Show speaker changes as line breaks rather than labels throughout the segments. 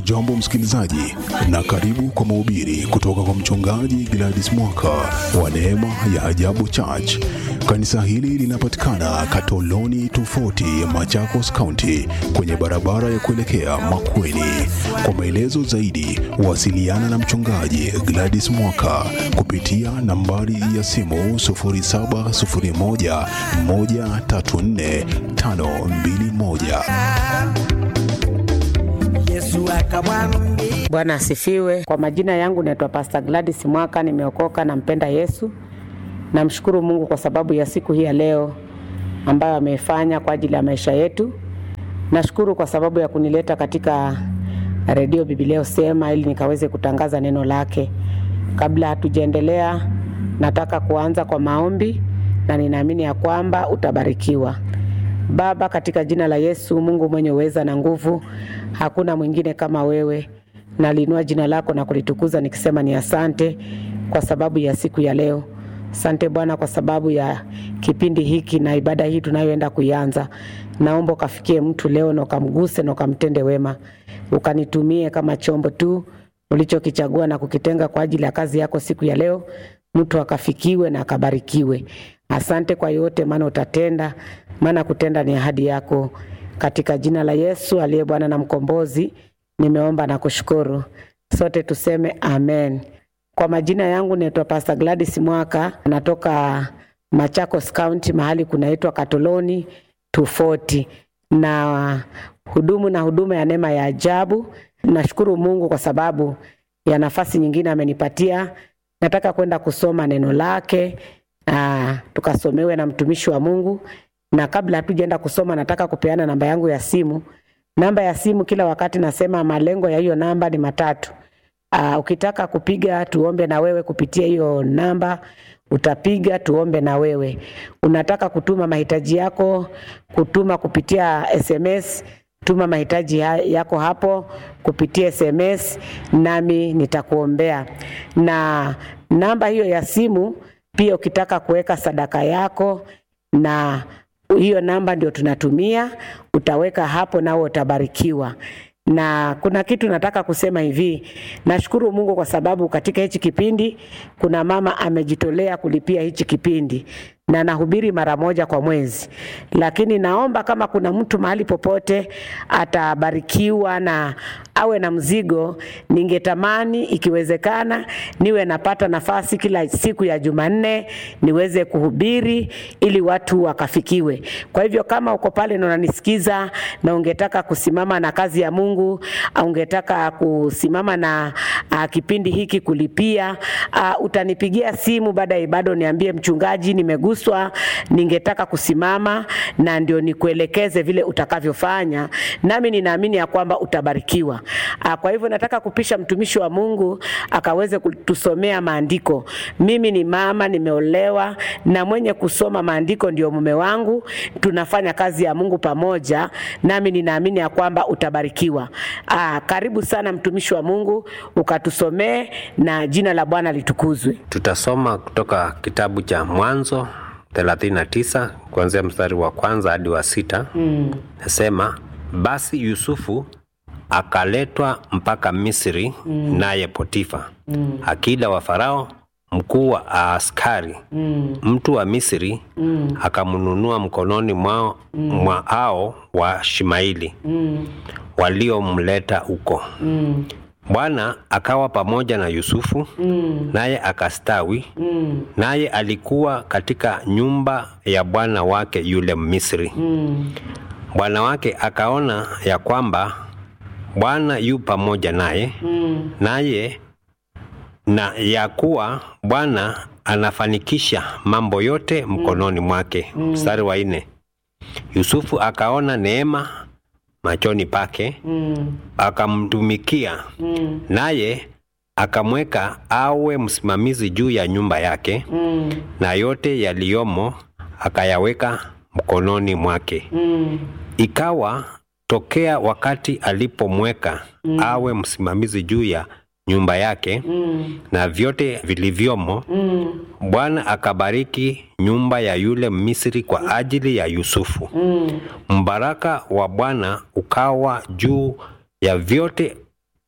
Hujambo msikilizaji, na karibu kwa mahubiri kutoka kwa mchungaji Gladys Mwaka wa Neema ya Ajabu Church. Kanisa hili linapatikana Katoloni 240 Machakos County, kwenye barabara ya kuelekea Makueni. Kwa maelezo zaidi, wasiliana na mchungaji Gladys Mwaka kupitia nambari ya simu 0701134521.
Bwana asifiwe. Kwa majina yangu naitwa Pastor Gladys Mwaka, nimeokoka na mpenda Yesu. Namshukuru Mungu kwa sababu ya siku hii ya leo ambayo amefanya kwa ajili ya maisha yetu. Nashukuru kwa sababu ya kunileta katika Radio Biblia Usema ili nikaweze kutangaza neno lake. Kabla hatujaendelea, nataka kuanza kwa maombi na ninaamini ya kwamba utabarikiwa. Baba, katika jina la Yesu, Mungu mwenye uweza na nguvu, hakuna mwingine kama wewe. Naliinua jina lako na kulitukuza nikisema ni asante kwa sababu ya siku ya leo. Asante Bwana kwa sababu ya kipindi hiki na ibada hii tunayoenda kuianza. Naomba ukafikie mtu leo na ukamguse na ukamtende wema. Ukanitumie kama chombo tu ulichokichagua na kukitenga kwa ajili ya kazi yako siku ya leo. Mtu akafikiwe na akabarikiwe. Asante kwa yote maana utatenda, maana kutenda ni ahadi yako. Katika jina la Yesu aliye Bwana na mkombozi, nimeomba na kushukuru. Sote tuseme amen. Kwa majina yangu naitwa Pastor Gladys Mwaka, natoka Machakos County, mahali kunaitwa Katoloni 240, na huduma ya Neema ya Ajabu. Nashukuru Mungu kwa sababu ya nafasi nyingine amenipatia. Nataka kwenda kusoma neno lake, tukasomewe na mtumishi wa Mungu. Na kabla hatujaenda kusoma, nataka kupeana namba yangu ya simu. Namba ya simu kila wakati nasema malengo ya hiyo namba ni 3. Ukitaka kupiga tuombe na wewe kupitia hiyo namba, utapiga tuombe na wewe. Unataka kutuma mahitaji yako, kutuma kupitia SMS, tuma mahitaji yako hapo kupitia SMS, nami nitakuombea. Na namba hiyo ya simu pia ukitaka kuweka sadaka yako, na hiyo namba ndio tunatumia, utaweka hapo na utabarikiwa. Na kuna kitu nataka kusema hivi. Nashukuru Mungu kwa sababu katika hichi kipindi kuna mama amejitolea kulipia hichi kipindi, na nahubiri mara moja kwa mwezi. Lakini naomba kama kuna mtu mahali popote atabarikiwa na awe na mzigo, ningetamani ikiwezekana niwe napata nafasi kila siku ya Jumanne niweze kuhubiri ili watu wakafikiwe. Kwa hivyo kama uko pale na unanisikiza na ungetaka kusimama na kazi ya Mungu, au ungetaka kusimama na kipindi hiki kulipia, utanipigia simu baada ya ibada niambie, mchungaji nimeguswa, ningetaka kusimama, na ndio nikuelekeze vile utakavyofanya, nami ninaamini ya kwamba utabarikiwa. Kwa hivyo nataka kupisha mtumishi wa Mungu akaweze kutusomea maandiko. Mimi ni mama, nimeolewa, na mwenye kusoma maandiko ndio mume wangu. Tunafanya kazi ya Mungu pamoja, nami ninaamini ya kwamba utabarikiwa. Karibu sana mtumishi wa Mungu, ukatusomee na jina la Bwana litukuzwe.
Tutasoma kutoka kitabu cha Mwanzo 39 kuanzia mstari wa 1 hadi wa 6. Nasema, basi Yusufu akaletwa mpaka Misri, naye Potifa, akida wa Farao, mkuu wa askari, mtu wa Misri, akamnunua mkononi mwa hao wa Ishmaeli waliomleta huko. Bwana akawa pamoja na Yusufu, naye akastawi, naye alikuwa katika nyumba ya bwana wake yule Misri. Bwana wake akaona ya kwamba Bwana yu pamoja naye, naye na ya kuwa Bwana anafanikisha mambo yote mkononi mwake. Mstari wa 4. Yusufu akaona neema machoni pake, akamtumikia, naye akamweka awe msimamizi juu ya nyumba yake, na yote yaliyomo akayaweka mkononi mwake. Ikawa tokea wakati alipomweka awe msimamizi juu ya nyumba yake na vyote vilivyomo, Bwana akabariki nyumba ya yule Misri kwa ajili ya Yusufu. Mbaraka wa Bwana ukawa juu ya vyote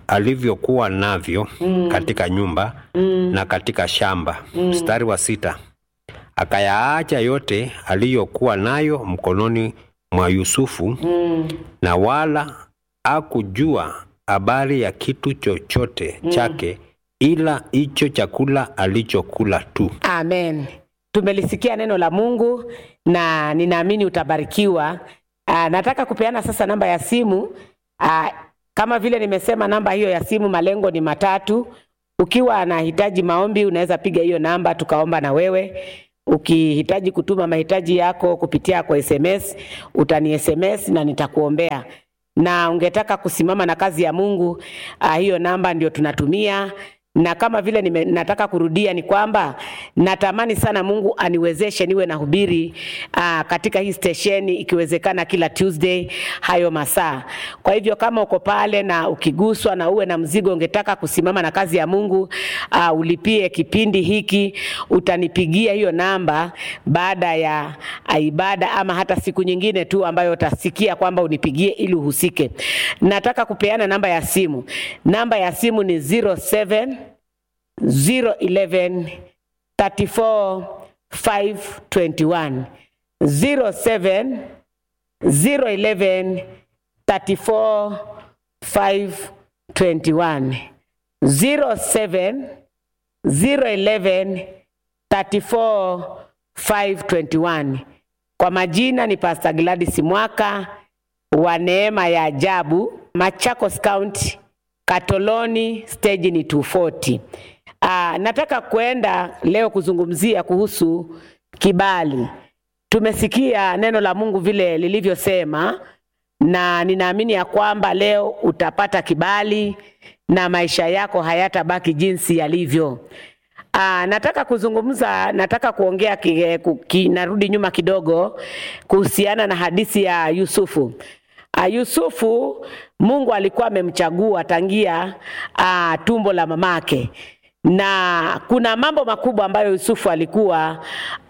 alivyokuwa navyo katika nyumba na katika shamba. Mstari wa 6. Akayaacha yote aliyokuwa nayo mkononi mwa Yusufu, na wala hakujua habari ya kitu chochote chake ila hicho chakula alichokula tu.
Amen. Tumelisikia neno la Mungu na ninaamini utabarikiwa. Nataka kupeana sasa namba ya simu. Kama vile nimesema, namba hiyo ya simu malengo ni 3. Ukiwa anahitaji maombi unaweza piga hiyo namba tukaomba na wewe. Ukihitaji kutuma mahitaji yako kupitia kwa SMS, utani SMS na nitakuombea. Na ungetaka kusimama na kazi ya Mungu, hiyo namba ndio tunatumia. Na kama vile nataka kurudia ni kwamba natamani sana Mungu aniwezeshe niwe nahubiri katika hii stesheni ikiwezekana kila Tuesday hayo masaa. Kwa hivyo kama uko pale na ukiguswa na uwe na mzigo ungetaka kusimama na kazi ya Mungu, ulipie kipindi hiki, utanipigia hiyo namba baada ya ibada ama hata siku nyingine tu ambayo utasikia kwamba unipigie ili uhusike. Nataka kupeana namba ya simu. Namba ya simu ni 07 011 34 521. 07 011 34 521. 07 011 34 521. Kwa majina ni Pastor Gladys Mwaka wa Neema ya Ajabu, Machakos County, Katoloni, stage ni 240. Nataka kwenda leo kuzungumzia kuhusu kibali. Tumesikia neno la Mungu vile lilivyosema, na ninaamini ya kwamba leo utapata kibali na maisha yako hayatabaki jinsi yalivyo. Nataka kuzungumza, nataka kuongea narudi nyuma kidogo kuhusiana na hadithi ya Yusufu. Yusufu Mungu alikuwa amemchagua tangia tumbo la mamake. Na kuna mambo makubwa ambayo Yusufu alikuwa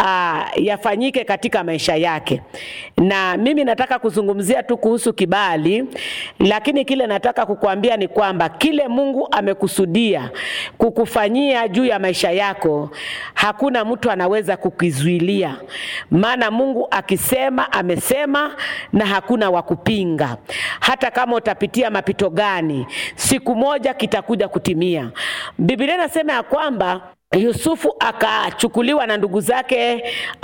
yafanyike katika maisha yake. Na mimi nataka kuzungumzia tu kuhusu kibali, lakini kile nataka kukuambia ni kwamba kile Mungu amekusudia kukufanyia juu ya maisha yako, hakuna mtu anaweza kukizuilia. Maana Mungu akisema amesema na hakuna wa kupinga. Hata kama utapitia mapito gani, siku moja kitakuja kutimia. Biblia inasema ya kwamba Yusufu akachukuliwa na ndugu zake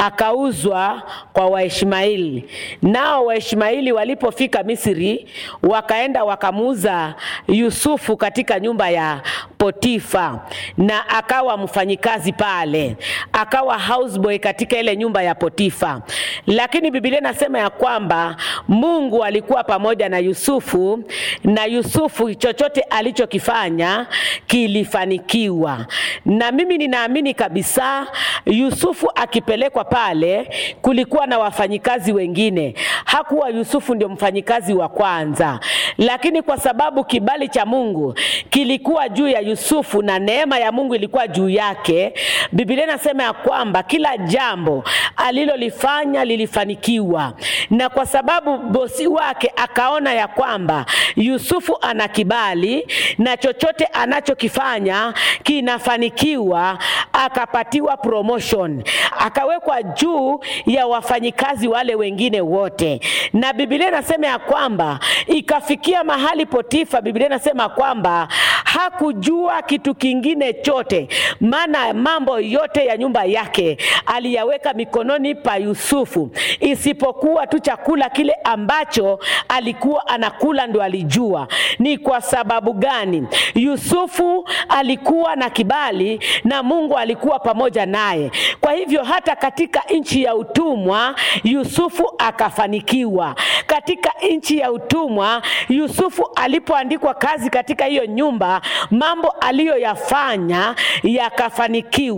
akauzwa kwa Waishmaeli. Nao Waishmaeli walipofika Misri wakaenda wakamuuza Yusufu katika nyumba ya Potifa, na akawa mfanyikazi pale, akawa houseboy katika ile nyumba ya Potifa. Lakini Biblia inasema ya kwamba Mungu alikuwa pamoja na Yusufu, na Yusufu chochote alichokifanya kilifanikiwa. Na mimi ninaamini kabisa Yusufu akipelekwa pale kulikuwa na wafanyikazi wengine. Hakuwa Yusufu ndio mfanyikazi wa kwanza, lakini kwa sababu kibali cha Mungu kilikuwa juu ya Yusufu na neema ya Mungu ilikuwa juu yake, Biblia inasema ya kwamba kila jambo alilolifanya lilifanikiwa. Na kwa sababu bosi wake akaona ya kwamba Yusufu ana kibali na chochote anachokifanya kinafanikiwa, akapatiwa promotion, akawekwa juu ya wafanyikazi wale wengine wote. Na Biblia inasema ya kwamba ikafikia mahali Potifa, Biblia inasema kwamba hakujua kitu kingine chote, maana mambo yote ya nyumba yake aliyaweka mikononi pa Yusufu, isipokuwa tu chakula kile ambacho alikuwa anakula ndo alijua. Ni kwa sababu gani? Yusufu alikuwa na kibali na Mungu alikuwa pamoja naye. Kwa hivyo hata katika nchi ya utumwa Yusufu akafanikiwa. Katika nchi ya utumwa Yusufu alipoandikwa kazi katika hiyo nyumba, mambo aliyoyafanya yakafanikiwa.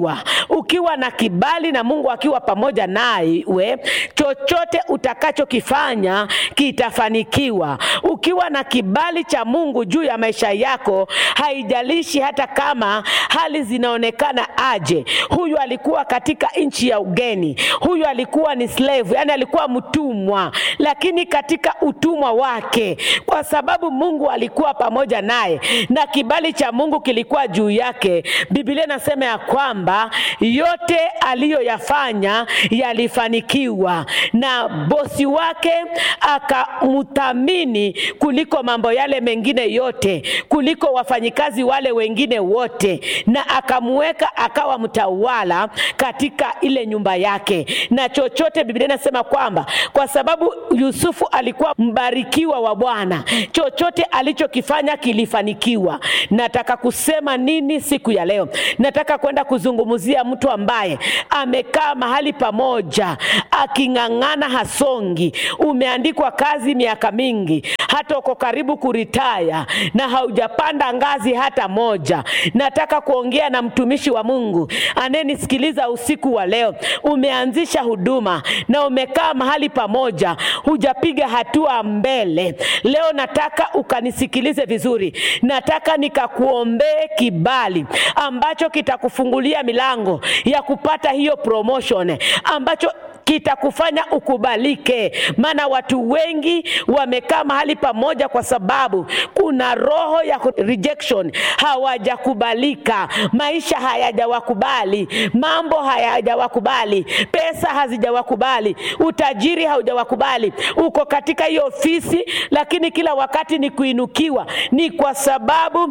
Ukiwa na kibali na Mungu akiwa pamoja nawe, chochote utakachokifanya kitafanikiwa. Ukiwa na kibali cha Mungu juu ya maisha yako, haijalishi hata kama hali zinaonekana aje. Huyu alikuwa katika nchi ya ugeni, huyu alikuwa ni slave, yani alikuwa mtumwa, lakini katika utumwa wake, kwa sababu Mungu alikuwa pamoja naye na kibali cha Mungu kilikuwa juu yake, Biblia inasema ya kwamba yote aliyoyafanya yalifanikiwa, na bosi wake akamthamini kuliko mambo yale mengine yote, kuliko wafanyikazi wale wengine wote, na akamweka akawa mtawala katika ile nyumba yake. Na chochote, Biblia inasema kwamba kwa sababu Yusufu alikuwa mbarikiwa wa Bwana, chochote alichokifanya kilifanikiwa. Nataka kusema nini siku ya leo? Nataka kwenda kuzungumzia mtu ambaye amekaa mahali pamoja aking'ang'ana hasongi. Umeandikwa kazi miaka mingi, hata uko karibu kuritaya na haujapanda ngazi hata moja. Nataka kuongea na mtumishi wa Mungu anayenisikiliza usiku wa leo. Umeanzisha huduma na umekaa mahali pamoja, hujapiga hatua mbele. Leo nataka ukanisikilize vizuri. Nataka nikakuombee kibali ambacho kitakufungulia milango ya kupata hiyo promotion, ambacho kitakufanya ukubalike. Maana watu wengi wamekaa mahali pamoja kwa sababu kuna roho ya rejection, hawajakubalika. Maisha hayajawakubali, mambo hayajawakubali, pesa hazijawakubali, utajiri haujawakubali. Uko katika hiyo ofisi lakini kila wakati ni kuinukiwa, ni kwa sababu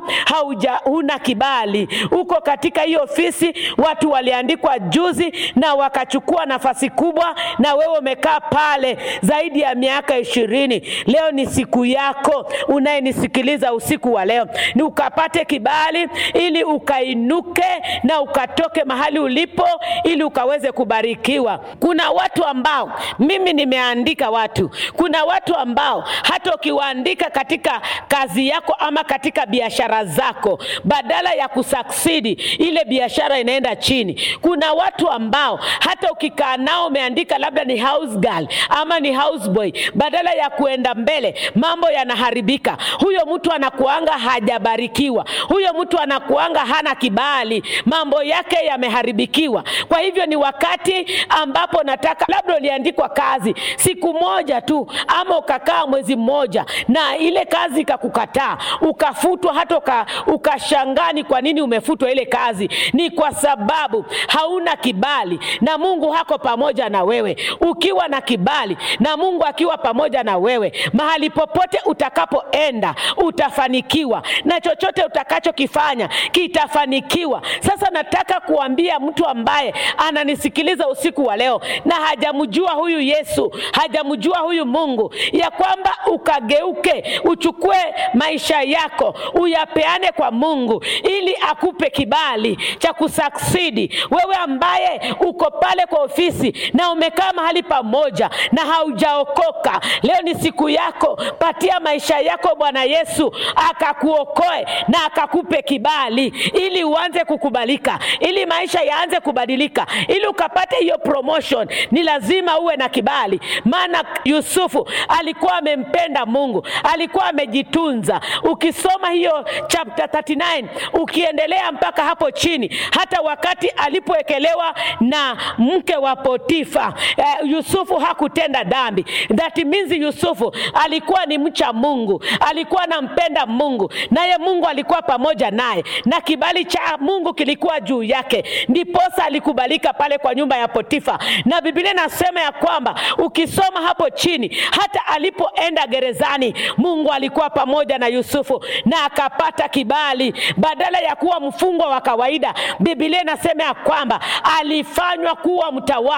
huna kibali. Uko katika hiyo ofisi, watu waliandikwa juzi na wakachukua nafasi kubwa, na wewe umekaa pale zaidi ya miaka 20. Leo ni siku yako, unayenisikiliza usiku wa leo, ni ukapate kibali ili ukainuke na ukatoke mahali ulipo ili ukaweze kubarikiwa. Kuna watu ambao mimi nimeandika watu, kuna watu ambao hata ukiwaandika katika kazi yako ama katika biashara zako, badala ya kusucceed ile biashara inaenda chini. Kuna watu ambao hata ukikaa nao umeandika labda ni house girl ama ni house boy, badala ya kuenda mbele mambo yanaharibika. Huyo mtu anakuanga hajabarikiwa, huyo mtu anakuanga hana kibali, mambo yake yameharibikiwa. Kwa hivyo ni wakati ambapo nataka, labda uliandikwa kazi siku moja tu ama ukakaa mwezi mmoja na ile kazi ikakukataa, ukafutwa, hata ukashangani kwa nini umefutwa ile kazi. Ni kwa sababu hauna kibali na Mungu hako pamoja na wewe. Ukiwa na kibali na Mungu akiwa pamoja na wewe, mahali popote utakapoenda utafanikiwa, na chochote utakachokifanya kitafanikiwa. Sasa nataka kuambia mtu ambaye ananisikiliza usiku wa leo na hajamjua huyu Yesu, hajamjua huyu Mungu, ya kwamba ukageuke, uchukue maisha yako uyapeane kwa Mungu ili akupe kibali cha kusucceed. Wewe ambaye uko pale kwa ofisi na umekaa mahali pamoja na haujaokoka, leo ni siku yako. Patia maisha yako Bwana Yesu akakuokoe na akakupe kibali ili uanze kukubalika, ili maisha yaanze kubadilika, ili ukapate hiyo promotion. Ni lazima uwe na kibali. Maana Yusufu alikuwa amempenda Mungu, alikuwa amejitunza. Ukisoma hiyo chapter 39 ukiendelea mpaka hapo chini, hata wakati alipowekelewa na mke wa Potifa, Yusufu hakutenda dhambi. That means Yusufu alikuwa ni mcha Mungu, alikuwa anampenda Mungu, naye Mungu alikuwa pamoja naye na kibali cha Mungu kilikuwa juu yake. Ndiposa alikubalika pale kwa nyumba ya Potifa. Na Biblia inasema ya kwamba ukisoma hapo chini, hata alipoenda gerezani, Mungu alikuwa pamoja na Yusufu na akapata kibali. Badala ya kuwa mfungwa wa kawaida, Biblia inasema ya kwamba alifanywa kuwa mtawala,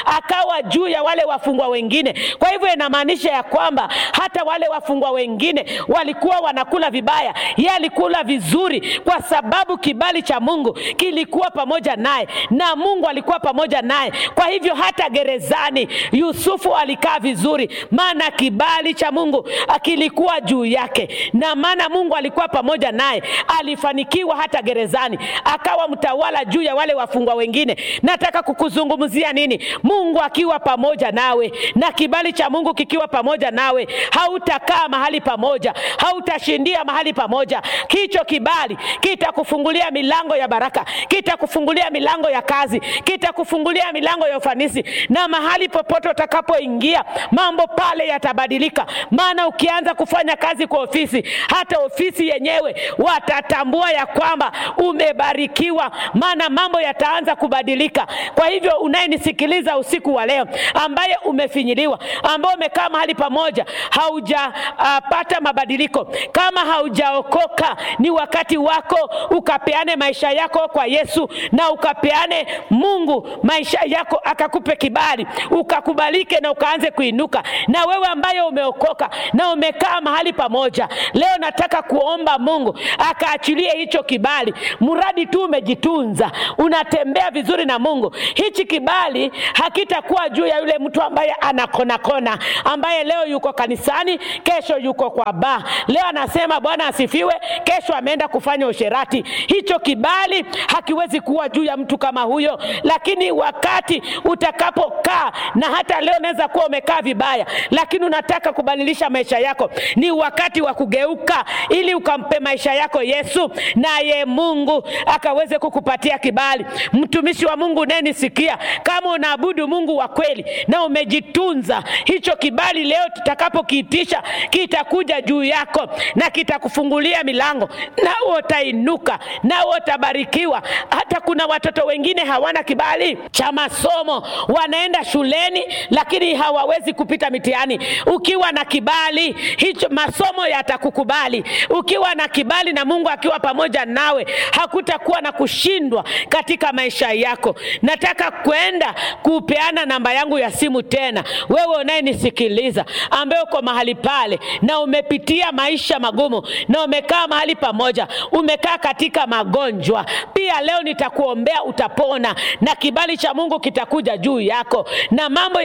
akawa juu ya wale wafungwa wengine. Kwa hivyo inamaanisha ya kwamba hata wale wafungwa wengine walikuwa wanakula vibaya, yeye alikula vizuri kwa sababu kibali cha Mungu kilikuwa pamoja naye na Mungu alikuwa pamoja naye. Kwa hivyo hata gerezani Yusufu alikaa vizuri, maana kibali cha Mungu kilikuwa juu yake, na maana Mungu alikuwa pamoja naye. Alifanikiwa hata gerezani, akawa mtawala juu ya wale wafungwa wengine. Nataka kukuzungumzia nini? Mungu akiwa pamoja nawe na kibali cha Mungu kikiwa pamoja nawe, hautakaa mahali pamoja, hautashindia mahali pamoja. Kicho kibali kitakufungulia milango ya baraka, kitakufungulia milango ya kazi, kitakufungulia milango ya ufanisi, na mahali popote utakapoingia mambo pale yatabadilika. Maana ukianza kufanya kazi kwa ofisi, hata ofisi yenyewe watatambua ya kwamba umebarikiwa, maana mambo yataanza kubadilika. Kwa hivyo unayenisikiliza usiku wa leo, ambaye umefinyiliwa, ambaye umekaa mahali pamoja haujapata mabadiliko, kama haujaokoka, ni wakati wako ukapeane maisha yako kwa Yesu, na ukapeane Mungu maisha yako, akakupe kibali, ukakubalike na ukaanze kuinuka. Na wewe ambaye umeokoka na umekaa mahali pamoja, leo nataka kuomba Mungu akaachilie hicho kibali. Muradi tu umejitunza, unatembea vizuri na Mungu, hichi kibali hakitakuwa juu ya yule mtu ambaye anakona kona, ambaye leo yuko kanisani, kesho yuko kwa baa, leo anasema Bwana asifiwe, kesho ameenda kufanya usherati. Hicho kibali hakiwezi kuwa juu ya mtu kama huyo. Lakini wakati utakapokaa, na hata leo naweza kuwa umekaa vibaya, lakini unataka kubadilisha maisha yako, ni wakati wa kugeuka ili ukampe maisha yako Yesu, naye Mungu akaweze kukupatia kibali. Mtumishi wa Mungu unanisikia, kama unaabudu Mungu wa kweli na umejitunza, hicho kibali leo tutakapokiitisha kitakuja juu yako na kitakufungulia milango, na utainuka na utabarikiwa. Hata kuna watoto wengine hawana kibali cha masomo, wanaenda shuleni lakini hawawezi kupita mitihani. Ukiwa na kibali, hicho masomo yatakukubali. Ukiwa na kibali na Mungu akiwa pamoja nawe, hakutakuwa na kushindwa katika maisha yako. Nataka kwenda kupeana namba yangu ya simu tena. Wewe unayenisikiliza, ambaye uko mahali pale na umepitia maisha magumu, na umekaa mahali pamoja, umekaa katika magonjwa, pia leo nitakuombea utapona, na kibali cha Mungu kitakuja juu yako, na mambo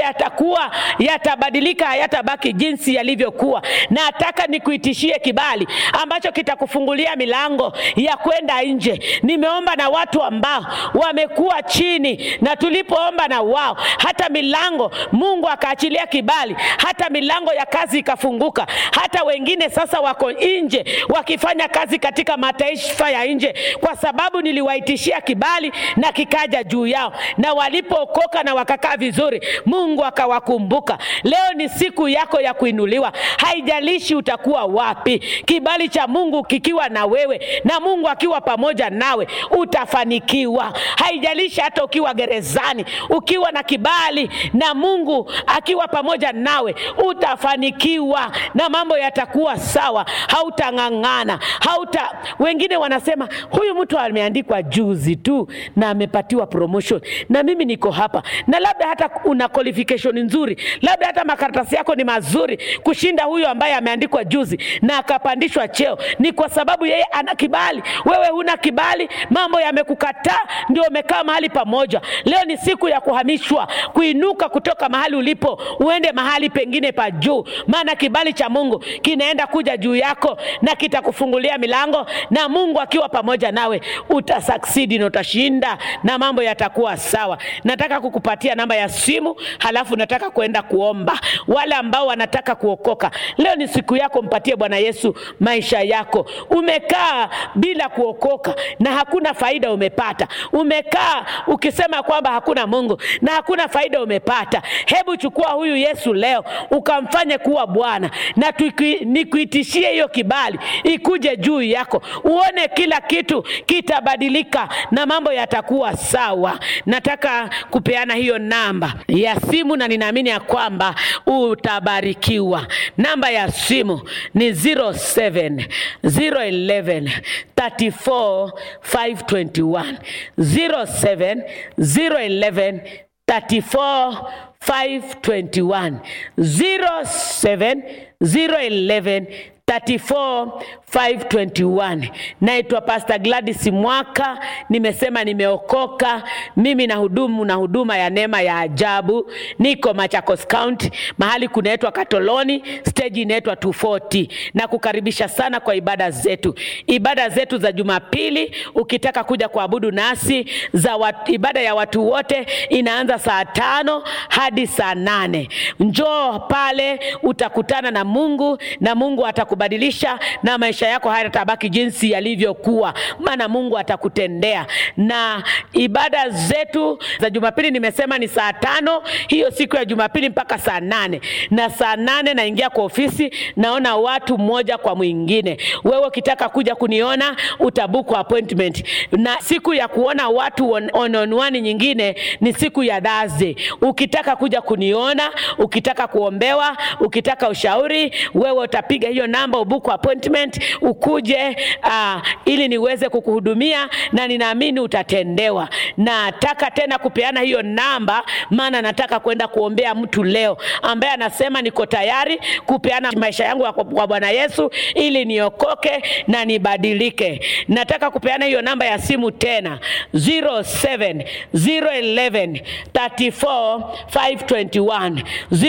yatabadilika, hayatabaki jinsi yalivyokuwa. Na nataka nikuitishie kibali ambacho kitakufungulia milango ya kwenda nje. Nimeomba na watu ambao wamekuwa chini, na tulipoomba na wao, hata milango Mungu akaachilia kibali, hata milango ya kazi ikafunguka. Hata wengine sasa wako nje wakifanya kazi katika mataifa ya nje, kwa sababu niliwaitishia kibali na kikaja juu yao, na walipookoka na wakakaa vizuri, Mungu akawakumbuka. Leo ni siku yako ya kuinuliwa, haijalishi utakuwa wapi. Kibali cha Mungu kikiwa na wewe na Mungu akiwa pamoja nawe, utafanikiwa. Haijalishi hata ukiwa gerezani, ukiwa na kibali na Mungu akiwa pamoja nawe, utafanikiwa na mambo yatakuwa sawa. Hautang'ang'ana, wengine wanasema huyu mtu ameandikwa juzi tu na amepatiwa promotion, na mimi niko hapa, na labda hata una qualification nzuri, labda hata makaratasi yako ni mazuri kushinda huyo ambaye ameandikwa juzi na akapandishwa cheo. Ni kwa sababu yeye ana kibali, wewe huna kibali, mambo yamekukataa, ndio umekaa mahali pamoja. Leo ni siku ya kuhamishwa, kuinuka kutoka mahali ulipo uende mahali pengine pa juu, maana kibali cha Mungu kinaenda kuja juu yako na kitakufungulia milango, na Mungu akiwa pamoja nawe utasucceed na utashinda, na mambo yatakuwa sawa. Nataka kukupatia namba ya simu, halafu nataka kwenda kuomba. Wale ambao wanataka kuokoka, leo ni siku yako, mpatie Bwana Yesu maisha yako. Umekaa bila kuokoka na hakuna faida umepata. Umekaa ukisema kwamba hakuna Mungu na hakuna faida umepata. Hebu chukua huyu Yesu leo ukamfanye kuwa Bwana, na nikuitishie hiyo kibali ikuje juu yako, uone kila kitu kitabadilika na mambo yatakuwa sawa. Nataka kupeana hiyo namba ya simu, na ninaamini ya kwamba utabarikiwa. Namba ya simu ni 07 011 34 521 07 011 521 07 011 34521. Naitwa Pastor Gladys Mwaka. Nimesema nimeokoka. Mimi na huduma ya neema ya ajabu. Niko Machakos County, mahali kunaitwa Katoloni, stage inaitwa 240. Na kukaribisha sana kwa ibada zetu. Ibada zetu za Jumapili, ukitaka kuja kuabudu nasi, ibada ya watu wote inaanza saa 5 hadi saa 8. Njoo pale, utakutana na Mungu na Mungu atakubadilisha na maisha yako hayatabaki jinsi yalivyokuwa, maana Mungu atakutendea. Na ibada zetu za Jumapili nimesema ni saa 5 hiyo siku ya Jumapili mpaka saa 8. Na saa 8 naingia kwa ofisi, naona watu mmoja kwa mwingine. Wewe ukitaka kuja kuniona utabuku appointment. Na siku ya kuona watu on one nyingine ni siku ya Thursday. Ukitaka kuja kuniona, ukitaka kuombewa, ukitaka ushauri, wewe utapiga hiyo namba, ubuku appointment, ukuje ili niweze kukuhudumia, na ninaamini utatendewa. Nataka tena kupeana hiyo namba, maana nataka kwenda kuombea mtu leo ambaye anasema niko tayari kupeana maisha yangu kwa Bwana Yesu ili niokoke na nibadilike. Nataka kupeana hiyo namba ya simu tena, 07 011 34 521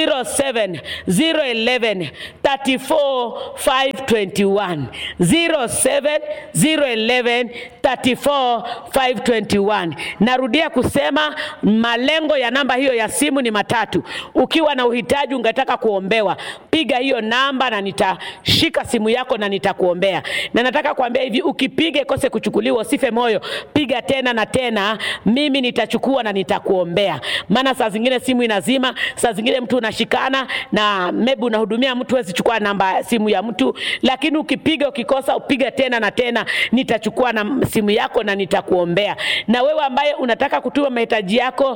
07 011 34 521 07 011 34 521. Narudia kusema malengo ya namba hiyo ya simu ni matatu. Ukiwa na uhitaji ungetaka kuombewa, piga hiyo namba na nitashika simu yako na nitakuombea. Na nataka kuambia hivi, ukipige kose kuchukuliwa, usife moyo, piga tena na tena, mimi nitachukua na nitakuombea. Maana saa zingine simu inazima, saa zingine mtu unashikana na maybe unahudumia mtu huwezi chukua namba simu ya mtu, lakini ukipiga ukikosa upiga tena na tena, nitachukua na simu yako na nitakuombea. Na wewe ambaye unataka kutuma mahitaji yako,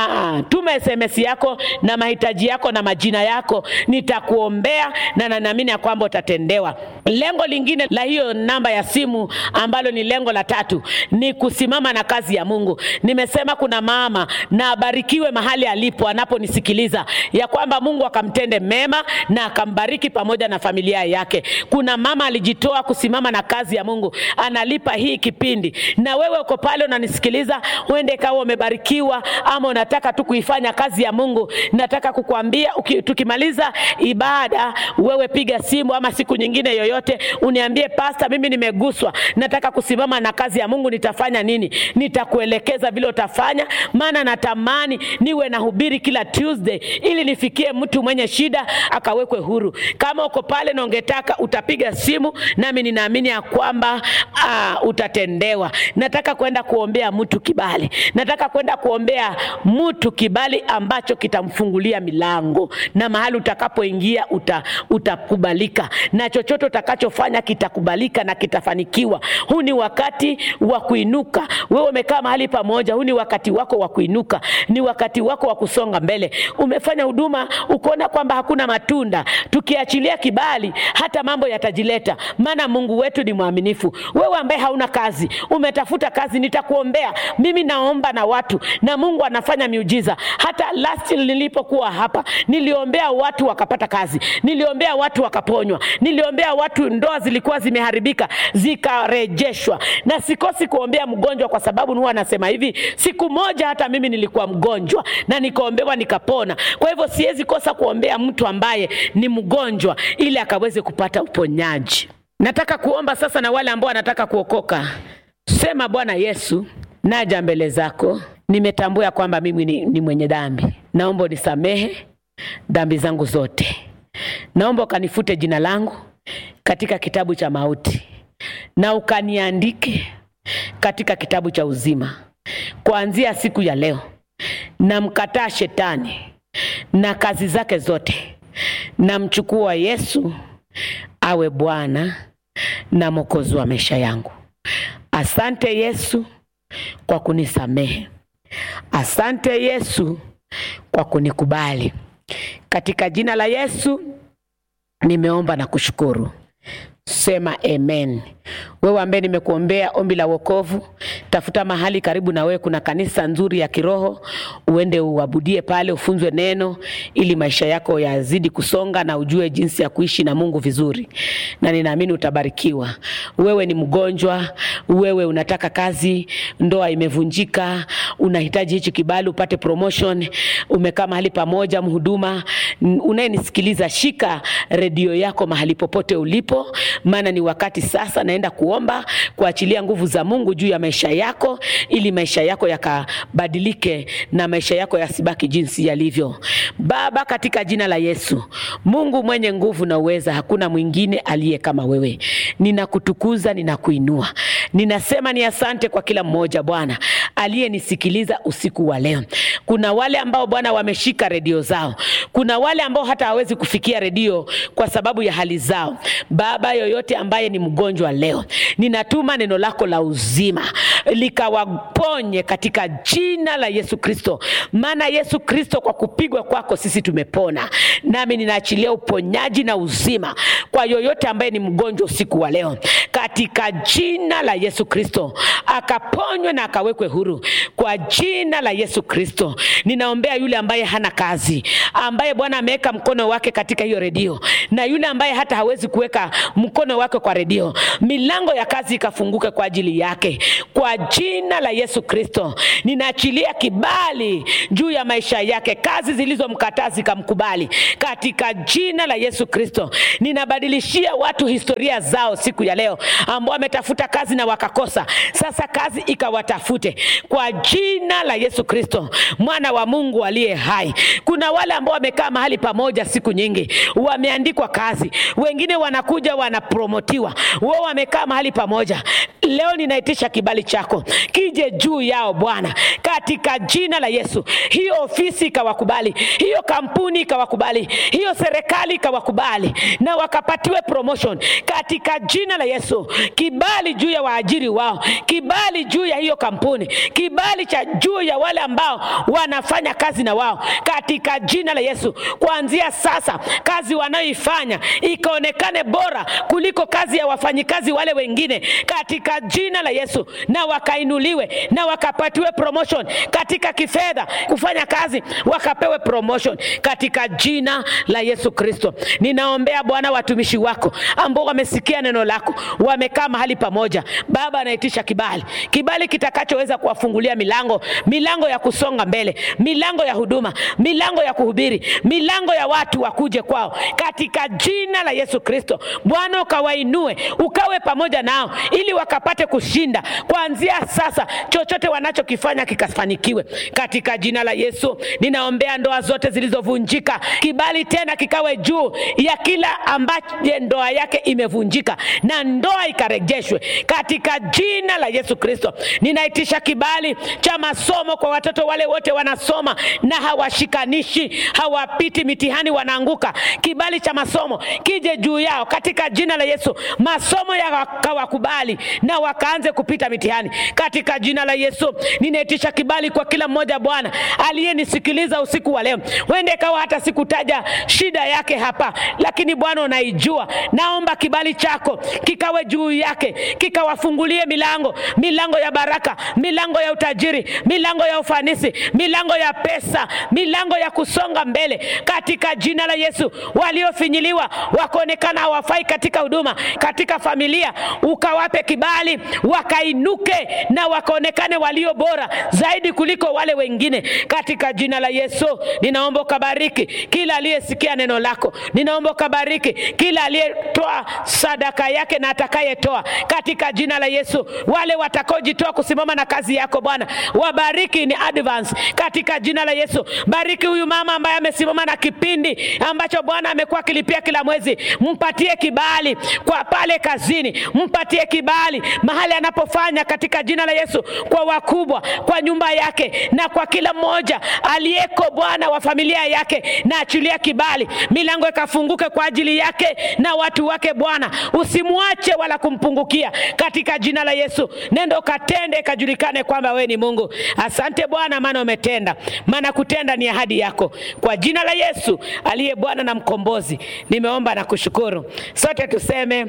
tuma SMS yako na mahitaji yako na majina yako, nitakuombea na naamini ya kwamba utatendewa. Lengo lingine la hiyo namba ya simu ambalo ni lengo la 3 ni kusimama na kazi ya Mungu. Nimesema kuna mama na abarikiwe mahali alipo anaponisikiliza, ya kwamba Mungu akamtende mema na akambariki pamoja na familia yake. Kuna mama alijitoa kusimama na kazi ya Mungu, analipa hii kipindi. Na wewe uko pale unanisikiliza, uende kawa umebarikiwa ama unataka tu kuifanya kazi ya Mungu, nataka kukuambia tukimaliza ibada, wewe piga simu ama siku nyingine yoyote uniambie, pastor, mimi nimeguswa, nataka kusimama na kazi ya Mungu, nitafanya nini? Nitakuelekeza vile utafanya, maana natamani niwe nahubiri kila Tuesday ili nifikie mtu mwenye shida akawekwe huru. Kama uko pale na ungetaka, utapiga simu nami ninaamini ya kwamba utatendewa. Nataka kwenda kuombea mtu kibali. Nataka kwenda kuombea mtu kibali ambacho kitamfungulia milango, na mahali utakapoingia utakubalika, na chochote utakachofanya kitakubalika na kitafanikiwa. Huu ni wakati wa kuinuka. Wewe umekaa mahali pamoja, huu ni wakati wako wa kuinuka, ni wakati wako wa kusonga mbele. Umefanya huduma ukoona kwamba hakuna matunda, tukiachilia kibali hata mambo yatajileta, maana Mungu wetu ni mwaminifu. Wewe ambaye hauna kazi, umetafuta kazi, nitakuombea. Mimi naomba na watu na Mungu anafanya miujiza. Hata last nilipokuwa hapa, niliombea watu wakapata kazi, niliombea watu wakaponywa, niliombea watu ndoa zilikuwa zimeharibika zikarejeshwa. Na sikosi kuombea mgonjwa, kwa sababu huwa nasema hivi, siku moja hata mimi nilikuwa mgonjwa na nikaombewa nikapona. Kwa hivyo siwezi kosa kuombea mtu ambaye ni mgonjwa ili akaweze kupata uponyaji. Nataka kuomba sasa na wale ambao wanataka kuokoka. Sema, Bwana Yesu, naja mbele zako, nimetambua kwamba mimi ni mwenye dhambi. Naomba unisamehe dhambi zangu zote. Naomba ukanifute jina langu katika kitabu cha mauti na ukaniandike katika kitabu cha uzima. Kuanzia siku ya leo namkataa shetani na kazi zake zote. Namchukua Yesu awe Bwana na Mwokozi wa maisha yangu. Asante Yesu kwa kunisamehe. Asante Yesu kwa kunikubali. Katika jina la Yesu nimeomba na kushukuru. Sema amen. Wewe ambaye nimekuombea ombi la wokovu, tafuta mahali karibu na wewe kuna kanisa nzuri ya kiroho, uende uabudie pale, ufunzwe neno ili maisha yako yazidi kusonga na ujue jinsi ya kuishi na Mungu vizuri. Na ninaamini utabarikiwa. Wewe ni mgonjwa, wewe unataka kazi, ndoa imevunjika, unahitaji hichi kibali upate promotion, umekaa mahali pamoja mhuduma, unayenisikiliza, shika redio yako mahali popote ulipo, maana ni wakati sasa naenda kuomba kuachilia nguvu za Mungu juu ya maisha yako ili maisha yako yakabadilike na maisha yako yasibaki jinsi yalivyo. Baba, katika jina la Yesu, Mungu mwenye nguvu na uweza, hakuna mwingine aliye kama wewe. Ninakutukuza, ninakuinua. Ninasema ni asante kwa kila mmoja Bwana aliyenisikiliza usiku wa leo. Kuna wale ambao Bwana wameshika redio zao. Kuna wale ambao hata hawezi kufikia redio kwa sababu ya hali zao. Baba, yoyote ambaye ni mgonjwa leo, ninatuma neno lako la uzima likawaponye katika jina la Yesu Kristo. Maana Yesu Kristo, kwa kupigwa kwako sisi tumepona. Nami ninaachilia uponyaji na uzima kwa yoyote ambaye ni mgonjwa usiku wa leo katika jina la Yesu Kristo. Akaponywe na akawekwe huru kwa jina la Yesu Kristo. Ninaombea yule ambaye hana kazi, ambaye Bwana ameweka mkono wake katika hiyo redio, na yule ambaye hata hawezi kuweka mkono wake kwa redio, milango ya kazi ikafunguke kwa ajili yake kwa jina la Yesu Kristo. Ninaachilia kibali juu ya maisha yake, kazi zilizomkataa zikamkubali katika jina la Yesu Kristo. Ninabadilishia watu historia zao siku ya leo, ambao wametafuta kazi na wakakosa, sasa kazi ikawatafute kwa jina la Yesu Kristo, mwana wa Mungu aliye hai. Kuna wale ambao wamekaa mahali pamoja siku nyingi, wameandikwa kazi, wengine wanakuja wanapromotiwa, wao wamekaa mahali pamoja. Leo ninaitisha kibali chako kije juu yao Bwana katika jina la Yesu. Hiyo ofisi ikawakubali, hiyo kampuni ikawakubali, hiyo serikali ikawakubali na wakapatiwe promotion katika jina la Yesu. Kibali juu ya waajiri wao, kibali juu ya hiyo kampuni, kibali cha juu ya wale ambao wanafanya kazi na wao katika jina la Yesu. Kuanzia sasa kazi wanayoifanya ikaonekane bora kuliko kazi ya wafanyikazi wale wengine katika jina la Yesu, na wakainuliwe na wakapatiwe promotion katika kifedha, kufanya kazi wakapewe promotion katika jina la Yesu Kristo. Ninaombea Bwana watumishi wako ambao wamesikia neno lako, wamekaa mahali pamoja. Baba, naitisha kibali kitakachoweza kuwafungulia milango ya kusonga mbele, milango ya huduma, milango ya kuhubiri, milango ya watu wakuje kwao katika jina la Yesu Kristo. Bwana, ukawainue, ukawe pamoja nao ili wakapate kushinda kuanzia sasa. Chochote wanachokifanya kikafanikiwe katika jina la Yesu. Ninaombea ndoa zote zilizovunjika, kibali tena kikawe juu ya kila ambaye ndoa yake imevunjika, na ndoa ikarejeshwe katika jina la Yesu Kristo. Ninaitisha kibali cha masomo kwa watoto wale wote wanasoma na hawashikanishi, hawapiti mitihani, wanaanguka. Kibali cha masomo kije juu yao katika jina la Yesu. Masomo yakawakubali na wakaanze kupita mitihani katika jina la Yesu. Ninaitisha kibali kwa kila mmoja Bwana aliyenisikiliza usiku wa leo. Wende kawa hata sikutaja shida yake hapa, lakini Bwana unaijua. Naomba kibali chako kikawe juu yake, kikawafungulie milango ya baraka, milango ya utajiri, milango ya ufanisi, milango ya pesa, milango ya kusonga mbele katika jina la Yesu. Waliofinyiliwa wakaonekana hawafai katika huduma, katika familia, ukawape kibali, wakainuke na wakaonekane walio bora zaidi kuliko wale wengine katika jina la Yesu. Ninaomba kubariki kila aliyesikia neno lako, ninaomba kubariki kila aliyetoa sadaka yake na atakayetoa katika jina la Yesu. Wale watakaojitoa kusimama na kazi yako Bwana, wabariki ni advance katika jina la Yesu. Bariki huyu mama ambaye amesimama na kipindi ambacho Bwana amekuwa akilipia kila mwezi. Mpatie kibali kwa pale kazini, mpatie kibali mahali anapofanya katika jina la Yesu, kwa wakubwa, kwa nyumba yake na kwa kila mmoja aliyeko Bwana wa familia yake. Na achilia kibali, milango ikafunguke kwa ajili yake na watu wake Bwana. Usimwache wala kumpungukia katika jina la Yesu. Nendo katende, kajulikane kwamba wewe ni Mungu. Asante Bwana, maana umetenda, maana kutenda ni ahadi yako. Kwa jina la Yesu aliye Bwana na mkombozi nimeomba na kushukuru. Sote tuseme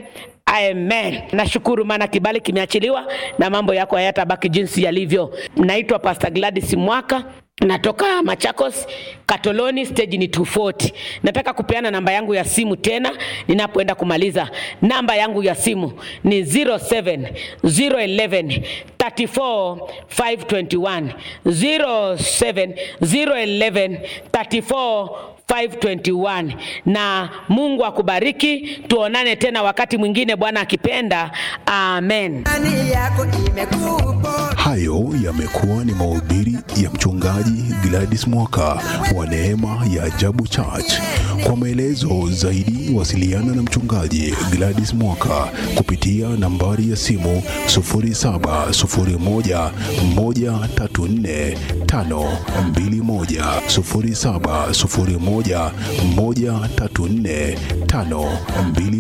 Amen. Nashukuru maana kibali kimeachiliwa na mambo yako hayatabaki jinsi yalivyo. Naitwa Pastor Gladys Mwaka. Natoka Machakos, Katoloni, stage ni 240. Nataka kupeana namba yangu ya simu tena ninapoenda kumaliza. Namba yangu ya simu ni 07011 34 521. 07011 34 521. Na Mungu akubariki. Tuonane tena wakati mwingine Bwana akipenda. Amen.
Hayo yamekuwa ni mahubiri ya mchungaji Gladys Mwaka wa Neema ya Ajabu Church. Kwa maelezo zaidi wasiliana na mchungaji Gladys Mwaka kupitia nambari ya simu 0701 134 521, 0701 134 521.